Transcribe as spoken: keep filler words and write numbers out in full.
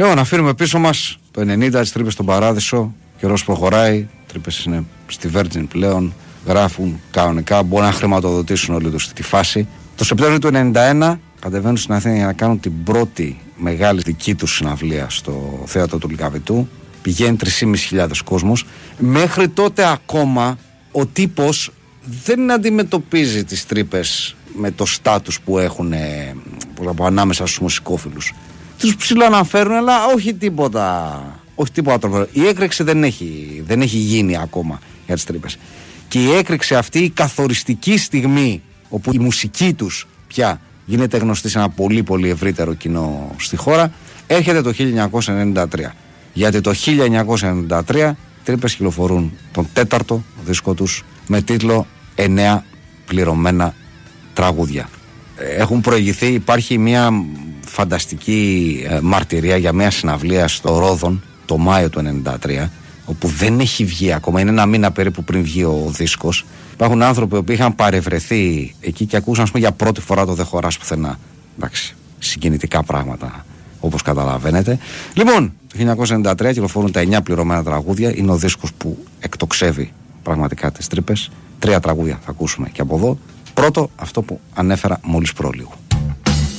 Λοιπόν, να αφήνουμε πίσω μας το ενενήντα, τις τρύπες στον Παράδεισο. Καιρός προχωράει, τρύπες είναι στη Virgin πλέον, γράφουν κανονικά, μπορούν να χρηματοδοτήσουν όλοι τους τη φάση. Το Σεπτέμβριο του ενενήντα ένα κατεβαίνουν στην Αθήνα για να κάνουν την πρώτη μεγάλη δική τους συναυλία στο θέατρο του Λυκαβητού. Πηγαίνει τρεις χιλιάδες πεντακόσιους κόσμος. Μέχρι τότε ακόμα ο τύπος δεν αντιμετωπίζει τις τρύπες με το στάτους που έχουν από ανάμεσα στους μουσικόφιλους. Τους ψιλοαναφέρουν, αλλά όχι τίποτα, όχι τίποτα τρομερό. Η έκρηξη δεν έχει, δεν έχει γίνει ακόμα για τις τρύπες. Και η έκρηξη αυτή, η καθοριστική στιγμή όπου η μουσική τους πια γίνεται γνωστή σε ένα πολύ πολύ ευρύτερο κοινό στη χώρα, έρχεται το χίλια εννιακόσια ενενήντα τρία. Γιατί το χίλια εννιακόσια ενενήντα τρία οι τρύπες κυκλοφορούν τον τέταρτο δίσκο τους με τίτλο «Εννέα πληρωμένα τραγούδια». Έχουν προηγηθεί, υπάρχει μια φανταστική ε, μαρτυρία για μια συναυλία στο Ρόδον το Μάιο του ενενήντα τρία, όπου δεν έχει βγει ακόμα, είναι ένα μήνα περίπου πριν βγει ο δίσκος. Υπάρχουν άνθρωποι που είχαν παρευρεθεί εκεί και ακούσαν, ας πούμε, για πρώτη φορά το «Δεν χωράς πουθενά». Εντάξει, συγκινητικά πράγματα, όπως καταλαβαίνετε. Λοιπόν, το χίλια εννιακόσια ενενήντα τρία κυκλοφορούν τα εννέα πληρωμένα τραγούδια. Είναι ο δίσκος που εκτοξεύει πραγματικά τις τρύπες. Τρία τραγούδια θα ακούσουμε και από εδώ. Πρώτο, αυτό που ανέφερα μόλις πρόλιγο.